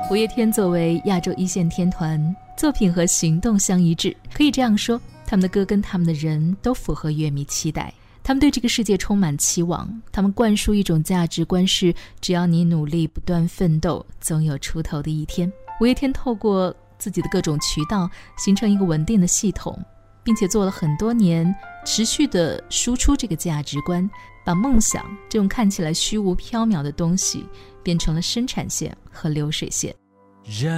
五月天作为亚洲一线天团，作品和行动相一致，可以这样说，他们的歌跟他们的人都符合乐迷期待。他们对这个世界充满期望，他们灌输一种价值观是只要你努力不断奋斗，总有出头的一天。五月天透过自己的各种渠道形成一个稳定的系统，并且做了很多年，持续的输出这个价值观，把梦想这种看起来虚无缥缈的东西变成了生产线和流水线。